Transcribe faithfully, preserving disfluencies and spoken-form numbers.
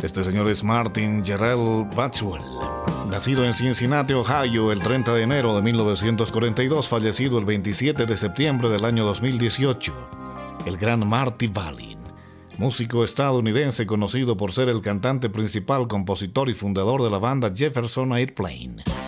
Este señor es Martin Jarrell Baxwell. Nacido en Cincinnati, Ohio, el treinta de enero de mil novecientos cuarenta y dos, fallecido el veintisiete de septiembre del año dos mil dieciocho. El gran Marty Balin, músico estadounidense conocido por ser el cantante principal, compositor y fundador de la banda Jefferson Airplane.